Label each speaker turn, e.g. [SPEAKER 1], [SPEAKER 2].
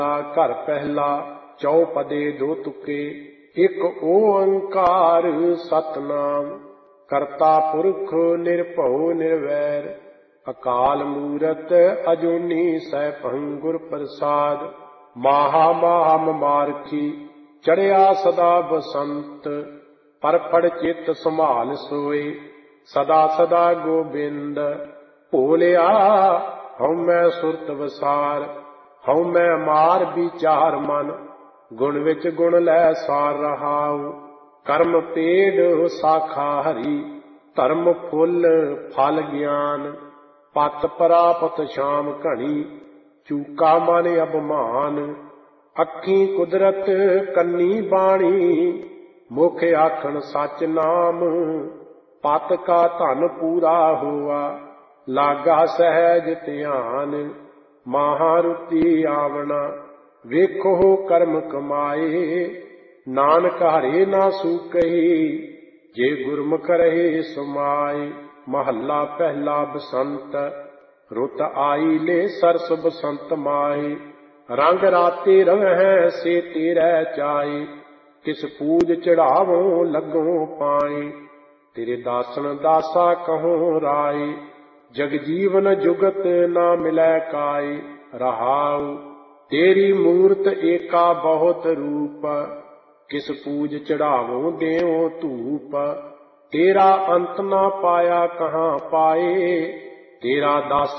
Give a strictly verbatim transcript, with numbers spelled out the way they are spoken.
[SPEAKER 1] ਘਰ ਪਹਿਲਾ ਚੌਪਦੇ ਦੋ ਤੁਕੇ। ਇੱਕ ਓੰਕਾਰ ਸਤਿਨਾਮ ਕਰਤਾ ਪੁਰਖ ਨਿਰਭਉ ਨਿਰਵੈਰ। ਅਕਾਲ ਮੂਰਤ ਅਜੂਨੀ ਸੈਭੰ ਗੁਰ ਪ੍ਰਸਾਦ। ਮਾਹਾ ਮਾਹਾ ਮਮਾਰਖੀ ਚੜਿਆ ਸਦਾ ਬਸੰਤ। ਪਰਪੜ ਚਿੱਤ ਸੰਭਾਲ ਸੋਏ ਸਦਾ ਸਦਾ ਗੋਬਿੰਦ। ਭੋਲਿਆ ਹਉ ਮੈਂ ਸੁਰਤ ਵਸਾਰ ਹਉ ਮੈਂ ਮਾਰ ਵਿਚਾਰ ਮਨ। ਗੁਣ ਵਿੱਚ ਗੁਣ ਲੈ ਸਾਰ ਰਹਾਉ ਕਰਮ ਪੇੜ ਸਾਖਾ ਹਰੀ। ਧਰਮ ਫੁੱਲ ਫਲ ਗਿਆਨ ਪਤ ਪ੍ਰਾਪਤ ਸ਼ਾਮ ਘਣੀ। ਚੂਕਾ ਮਨ ਅਭਿਮਾਨ ਅੱਖੀਂ ਕੁਦਰਤ ਕੰਨੀ ਬਾਣੀ। ਮੁਖ ਆਖਣ ਸੱਚ ਨਾਮ ਪਤ ਕਾ ਧਨ ਪੂਰਾ ਹੋਆ। ਲਾਗਾ ਸਹਿਜ ਧਿਆਨ ਮਹਾਰੁਤੀ ਆਵਣਾ। ਵੇਖੋ ਕਰਮ ਕਮਾਏ ਨਾਨਕ ਹਰੇ ਨਾ ਸੂਕਹੀ। ਜੇ ਗੁਰਮੁਖ ਰਹੇ ਸਮਾਏ। ਮਹੱਲਾ ਪਹਿਲਾ ਬਸੰਤ ਰੁੱਤ ਆਈ ਲੈ ਸਰਸ ਬਸੰਤ ਮਾਹੀ। ਰੰਗ ਰਾਤੇ ਰਵਹਿ ਸੇ ਤੇਰੇ ਚਾਏ। ਕਿਸ ਪੂਜ ਚੜਾਵੋ ਲੱਗੋ ਪਾਏ। ਤੇਰੇ ਦਾਸਨ ਦਾਸਾ ਕਹੋ ਰਾਏ। ਜਗ ਜੀਵਨ ਜੁਗਤ ਨਾ ਮਿਲੈ ਕਾਏ। ਰਹਾਉ ਤੇਰੀ ਮੂਰਤ ਏਕਾ ਬਹੁਤ ਰੂਪ। ਕਿਸ ਪੂਜ ਚੜਾਵੋ ਦੇਉ ਧੂਪ। ਤੇਰਾ ਅੰਤ ਨਾ ਪਾਇਆ ਕਹਾਂ ਪਾਏ। ਤੇਰਾ ਦਾਸ